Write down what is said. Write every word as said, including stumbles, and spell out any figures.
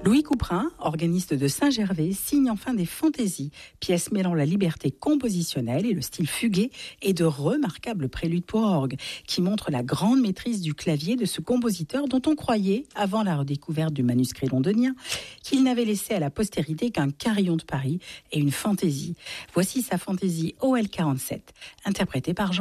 Louis Couperin, organiste de Saint-Gervais, signe enfin des fantaisies, pièces mêlant la liberté compositionnelle et le style fugué et de remarquables préludes pour orgue, qui montrent la grande maîtrise du clavier de ce compositeur dont on croyait, avant la redécouverte du manuscrit londonien, qu'il n'avait laissé à la postérité qu'un carillon de Paris et une fantaisie. Voici sa fantaisie O L quarante-sept, interprétée par Jean